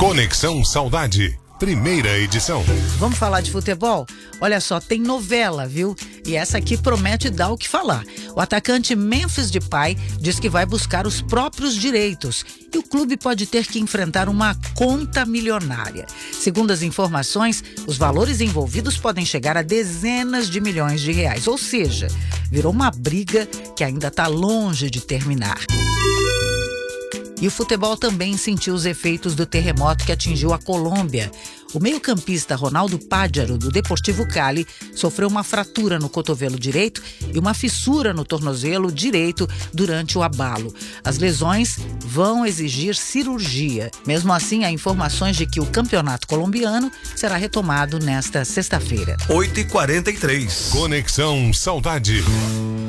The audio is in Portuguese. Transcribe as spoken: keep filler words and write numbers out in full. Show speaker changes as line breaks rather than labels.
Conexão Saudade, primeira edição.
Vamos falar de futebol? Olha só, tem novela, viu? E essa aqui promete dar o que falar. O atacante Memphis Depay diz que vai buscar os próprios direitos e o clube pode ter que enfrentar uma conta milionária. Segundo as informações, os valores envolvidos podem chegar a dezenas de milhões de reais. Ou seja, virou uma briga que ainda está longe de terminar. E o futebol também sentiu os efeitos do terremoto que atingiu a Colômbia. O meio-campista Ronaldo Pádaro, do Deportivo Cali, sofreu uma fratura no cotovelo direito e uma fissura no tornozelo direito durante o abalo. As lesões vão exigir cirurgia. Mesmo assim, há informações de que o campeonato colombiano será retomado nesta sexta-feira.
oito e quarenta e três.
Conexão Saudade.